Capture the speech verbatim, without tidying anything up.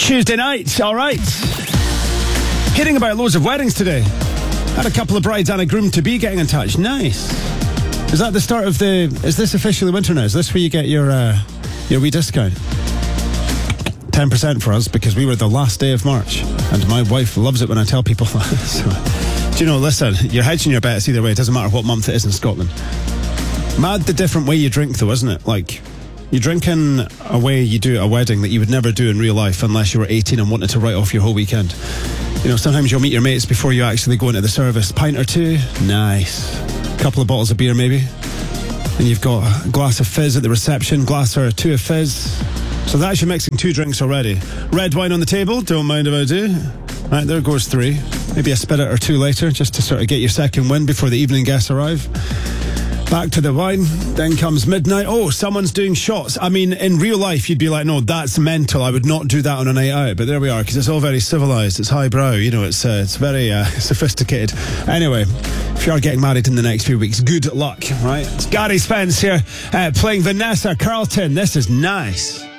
Tuesday night, all right. Hearing about loads of weddings today. Had a couple of brides and a groom to be getting in touch. Nice. Is that the start of the... Is this officially winter now? Is this where you get your uh, your wee discount? ten percent for us because we were the last day of March. And my wife loves it when I tell people that. So, do you know, listen, you're hedging your bets either way. It doesn't matter what month it is in Scotland. Mad the different way you drink though, isn't it? Like... You're drinking a way you do at a wedding that you would never do in real life unless you were eighteen and wanted to write off your whole weekend. You know, sometimes you'll meet your mates before you actually go into the service. Pint or two, nice. Couple of bottles of beer maybe. And you've got a glass of fizz at the reception, glass or two of fizz. So that's you mixing two drinks already. Red wine on the table, don't mind if I do. Right, there goes three. Maybe a spirit or two later, just to sort of get your second win before the evening guests arrive. Back to the wine, then comes midnight. Oh, someone's doing shots. I mean, in real life, you'd be like, no, that's mental. I would not do that on a night out. But there we are, because it's all very civilised. It's highbrow, you know, it's uh, it's very uh, sophisticated. Anyway, if you are getting married in the next few weeks, good luck, right? It's Gary Spence here, uh, playing Vanessa Carlton. This is nice.